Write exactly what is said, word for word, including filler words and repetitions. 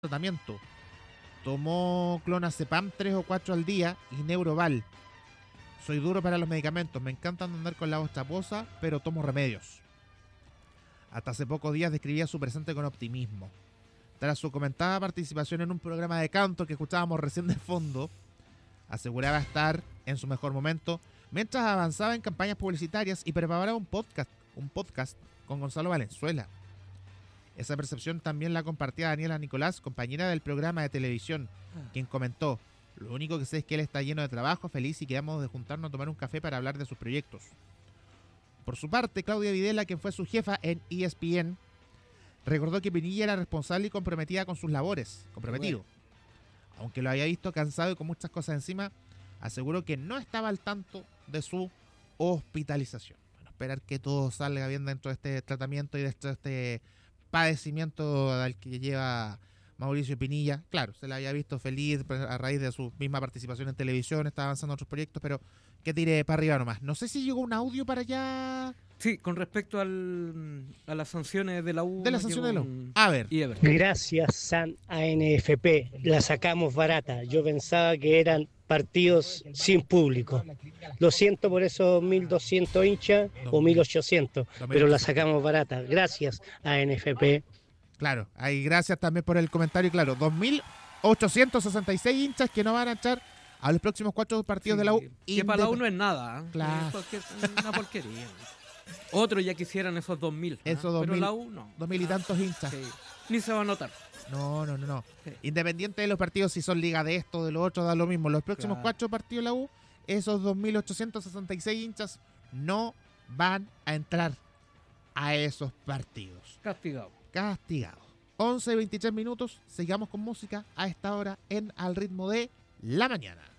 tratamiento. Tomó clonazepam tres o cuatro al día y Neuroval. Soy duro para los medicamentos, me encanta andar con la voz chaposa, pero tomo remedios. Hasta hace pocos días describía su presente con optimismo. Tras su comentada participación en un programa de canto que escuchábamos recién de fondo, aseguraba estar en su mejor momento mientras avanzaba en campañas publicitarias y preparaba un podcast, un podcast con Gonzalo Valenzuela. Esa percepción también la compartía Daniela Nicolás, compañera del programa de televisión, quien comentó: lo único que sé es que él está lleno de trabajo, feliz y quedamos de juntarnos a tomar un café para hablar de sus proyectos. Por su parte, Claudia Videla, quien fue su jefa en E S P N, recordó que Pinilla era responsable y comprometida con sus labores, comprometido. Bueno. Aunque lo había visto cansado y con muchas cosas encima, aseguró que no estaba al tanto de su hospitalización. Bueno, esperar que todo salga bien dentro de este tratamiento y dentro de este padecimiento al que lleva Mauricio Pinilla. Claro, se le había visto feliz a raíz de su misma participación en televisión, está avanzando en otros proyectos, pero que tire para arriba nomás. No sé si llegó un audio para allá. Sí, con respecto al, a las sanciones de la U. De las sanciones de la U. A ver. Gracias, San A N F P. La sacamos barata. Yo pensaba que eran partidos sin público. Lo siento por esos mil doscientos hinchas o mil ochocientos, pero la sacamos barata. Gracias, A N F P. Claro, ahí gracias también por el comentario. Claro, dos mil ochocientos sesenta y seis hinchas que no van a echar a los próximos cuatro partidos sí, de la U. Que indep- para la U no es nada. ¿eh? Claro. Es cualquier, una porquería. Otros ya quisieran esos dos mil. Esos ¿eh? dos Pero mil, la U no. Dos mil y tantos hinchas. Sí. Ni se va a notar. No, no, no, no. Sí. Independiente de los partidos, si son liga de esto, de lo otro, da lo mismo. Los próximos claro. cuatro partidos de la U, esos dos mil ochocientos sesenta y seis hinchas no van a entrar a esos partidos. Castigado. Castigado. once y veintitrés minutos, sigamos con música a esta hora en Al Ritmo de la Mañana.